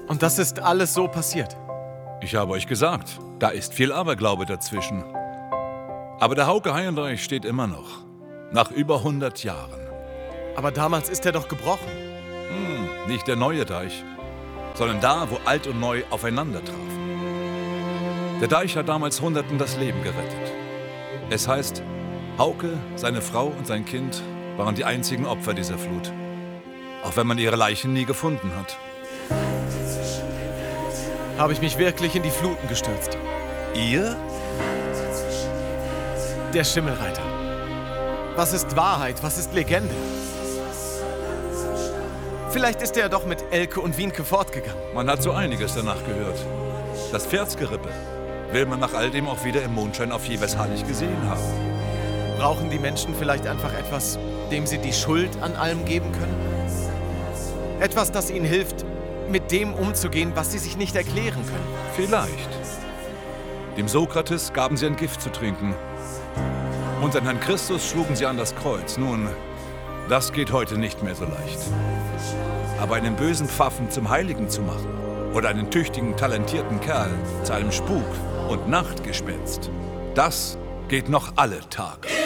Und das ist alles so passiert? Ich habe euch gesagt, da ist viel Aberglaube dazwischen. Aber der Hauke Heinrich steht immer noch. Nach über 100 Jahren. Aber damals ist er doch gebrochen. Nicht der neue Deich, sondern da, wo alt und neu aufeinander trafen. Der Deich hat damals Hunderten das Leben gerettet. Es heißt, Hauke, seine Frau und sein Kind waren die einzigen Opfer dieser Flut. Auch wenn man ihre Leichen nie gefunden hat. Habe ich mich wirklich in die Fluten gestürzt. Ihr? Der Schimmelreiter. Was ist Wahrheit? Was ist Legende? Vielleicht ist er doch mit Elke und Wienke fortgegangen. Man hat so einiges danach gehört. Das Pferdsgerippe will man nach all dem auch wieder im Mondschein auf Jevershallig gesehen haben. Brauchen die Menschen vielleicht einfach etwas, dem sie die Schuld an allem geben können? Etwas, das ihnen hilft, mit dem umzugehen, was sie sich nicht erklären können. Vielleicht. Dem Sokrates gaben sie ein Gift zu trinken. Und an Herrn Christus schlugen sie an das Kreuz. Nun, das geht heute nicht mehr so leicht. Aber einen bösen Pfaffen zum Heiligen zu machen oder einen tüchtigen, talentierten Kerl zu einem Spuk- und Nachtgespenst, das geht noch alle Tage.